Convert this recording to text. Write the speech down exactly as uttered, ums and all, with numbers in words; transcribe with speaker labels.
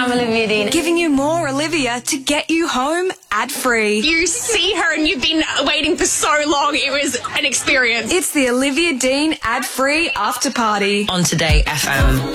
Speaker 1: I'm Olivia Dean.
Speaker 2: Giving you more Olivia to get you home ad-free.
Speaker 3: You see her and you've been waiting for so long. It was an experience.
Speaker 2: It's the Olivia Dean ad-free after party
Speaker 4: on Today F M.